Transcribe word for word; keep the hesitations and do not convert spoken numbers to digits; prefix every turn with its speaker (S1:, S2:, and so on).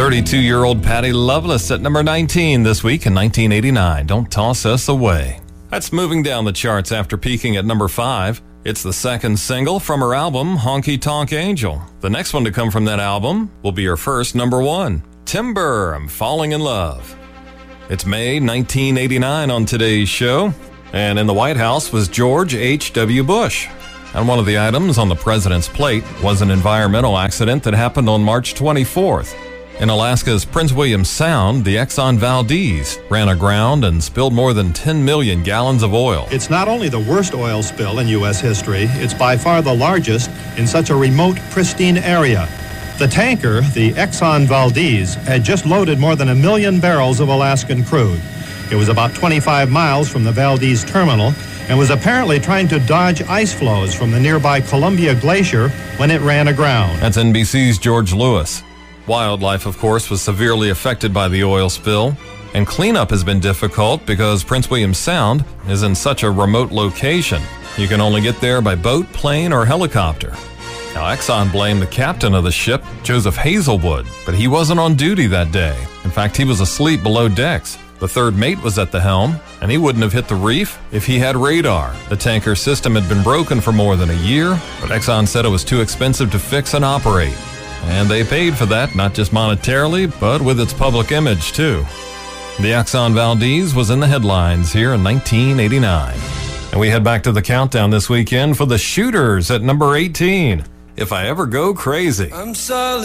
S1: thirty-two-year-old Patty Loveless at number nineteen this week in nineteen eighty-nine. Don't Toss Us Away. That's moving down the charts after peaking at number five. It's the second single from her album, Honky Tonk Angel. The next one to come from that album will be her first number one. Timber, I'm Falling in Love. It's May nineteen eighty-nine on today's show, and in the White House was George H W. Bush. And one of the items on the president's plate was an environmental accident that happened on March twenty-fourth. In Alaska's Prince William Sound, the Exxon Valdez ran aground and spilled more than ten million gallons of oil.
S2: It's not only the worst oil spill in U S history, it's by far the largest in such a remote, pristine area. The tanker, the Exxon Valdez, had just loaded more than a million barrels of Alaskan crude. It was about twenty-five miles from the Valdez terminal and was apparently trying to dodge ice flows from the nearby Columbia Glacier when it ran aground.
S1: That's N B C's George Lewis. Wildlife, of course, was severely affected by the oil spill, and cleanup has been difficult because Prince William Sound is in such a remote location. You can only get there by boat, plane, or helicopter. Now, Exxon blamed the captain of the ship, Joseph Hazelwood, but he wasn't on duty that day. In fact, he was asleep below decks. The third mate was at the helm, and he wouldn't have hit the reef if he had radar. The tanker system had been broken for more than a year, but Exxon said it was too expensive to fix and operate. And they paid for that, not just monetarily, but with its public image, too. The Exxon Valdez was in the headlines here in nineteen eighty-nine. And we head back to the countdown this weekend for the Shooters at number eighteen. If I Ever Go Crazy.
S3: I'm sorry.